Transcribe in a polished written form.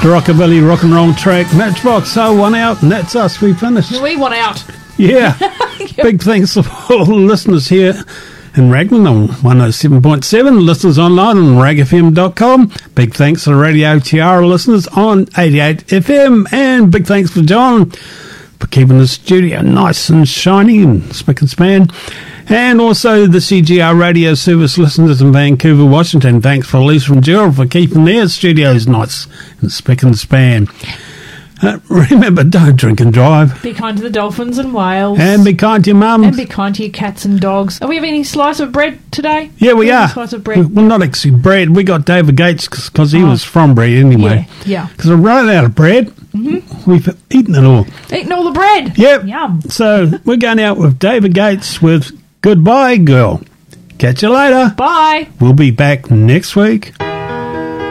The rockabilly rock and roll track. Matchbox, so one out, and that's us. We finished. We want out. Yeah. Big thanks to all the listeners here in Raglan on 107.7, listeners online on ragfm.com. Big thanks to the Radio TR listeners on 88 FM, and big thanks to John for keeping the studio nice and shiny and spick and span. And also the CGR radio service listeners in Vancouver, Washington. Thanks for Lisa and Gerald for keeping their studios nice and spick and span. Remember, don't drink and drive. Be kind to the dolphins and whales. And be kind to your mum. And be kind to your cats and dogs. Are we having any slice of bread today? Yeah, we are. Slice of bread. Well, not actually bread. We got David Gates because he was from bread anyway. Yeah. Because we're running out of bread. Mm-hmm. We've eaten it all. Eaten all the bread. Yep. Yum. So we're going out with David Gates with Goodbye Girl. Catch you later. Bye. We'll be back next week.